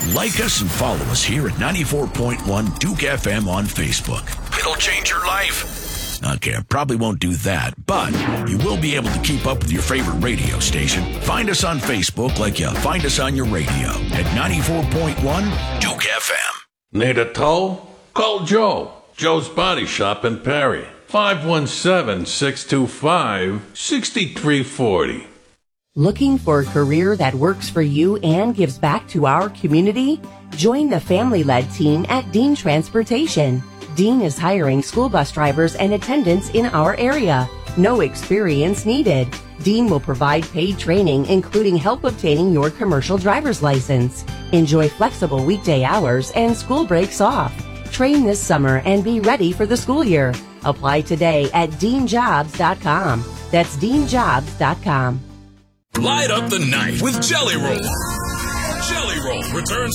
Like us and follow us here at 94.1 Duke FM on Facebook. It'll change your life. Okay, I probably won't do that, but you will be able to keep up with your favorite radio station. Find us on Facebook like you find us on your radio at 94.1 Duke FM. Need a tow? Call Joe. Joe's Body Shop in Perry. 517-625-6340. Looking for a career that works for you and gives back to our community? Join the family-led team at Dean Transportation. Dean is hiring school bus drivers and attendants in our area. No experience needed. Dean will provide paid training, including help obtaining your commercial driver's license. Enjoy flexible weekday hours and school breaks off. Train this summer and be ready for the school year. Apply today at deanjobs.com. That's deanjobs.com. Light up the night with Jelly Roll. Jelly Roll returns